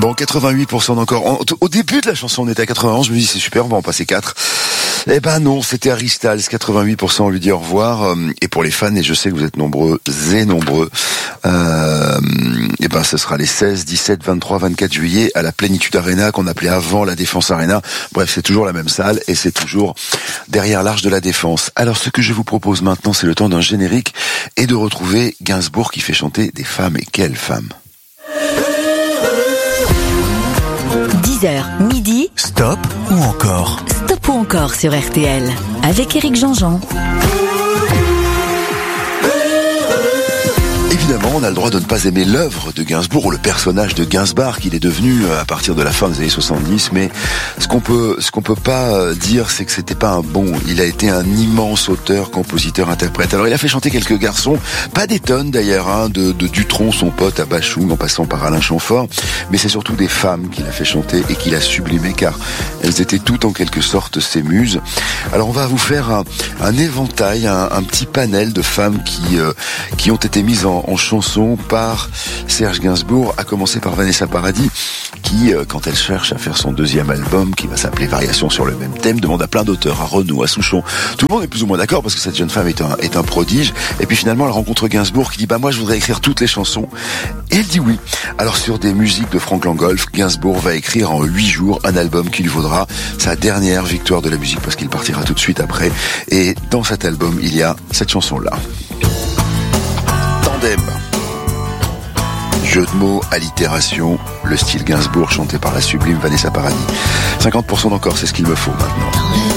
Bon, 88% d'encore. Au début de la chanson, on était à 91. Je me dis, c'est super, on va en passer 4. Eh ben non, c'était Harry Styles, 88%. On lui dit au revoir. Et pour les fans, et je sais que vous êtes nombreux et nombreux, eh ben ce sera les 16, 17, 23, 24 juillet à la Plénitude Arena, qu'on appelait avant la Défense Arena. Bref, c'est toujours la même salle et c'est toujours derrière l'Arche de la Défense. Alors, ce que je vous propose maintenant, c'est le temps d'un générique et de retrouver Gainsbourg qui fait chanter des femmes. Et quelles femmes! 10h, midi. Stop ou encore? Stop ou encore sur RTL. Avec Éric Jean-Jean. Évidemment, on a le droit de ne pas aimer l'œuvre de Gainsbourg ou le personnage de Gainsbourg qu'il est devenu à partir de la fin des années 70, mais ce qu'on peut pas dire, c'est que c'était pas un bon. Il a été un immense auteur, compositeur, interprète. Alors il a fait chanter quelques garçons, pas des tonnes d'ailleurs, de Dutronc, son pote, à Bachung, en passant par Alain Chamfort, mais c'est surtout des femmes qu'il a fait chanter et qu'il a sublimées, car elles étaient toutes en quelque sorte ses muses. Alors on va vous faire un éventail, un petit panel de femmes qui ont été mises en chanson par Serge Gainsbourg, à commencer par Vanessa Paradis, qui, quand elle cherche à faire son deuxième album, qui va s'appeler Variations sur le même thème, demande à plein d'auteurs, à Renaud, à Souchon. Tout le monde est plus ou moins d'accord, parce que cette jeune femme est un prodige. Et puis finalement, elle rencontre Gainsbourg, qui dit, moi, je voudrais écrire toutes les chansons. Et elle dit oui. Alors, sur des musiques de Frank Langolf, Gainsbourg va écrire en 8 jours un album qui lui vaudra sa dernière victoire de la musique, parce qu'il partira tout de suite après. Et dans cet album, il y a cette chanson-là. Tandem. Jeu de mots, allitération, le style Gainsbourg chanté par la sublime Vanessa Paradis. 50% d'encore, c'est ce qu'il me faut maintenant.